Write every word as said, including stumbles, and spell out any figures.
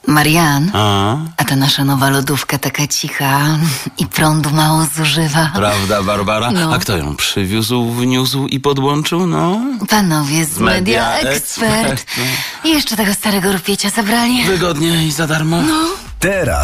Marian, A? a ta nasza nowa lodówka taka cicha i prądu mało zużywa. Prawda, Barbara? No. A kto ją przywiózł, wniósł i podłączył? No? Panowie z Media Media Expert. Expert, I jeszcze tego starego rupiecia zabrali. Wygodnie i za darmo? No. Teraz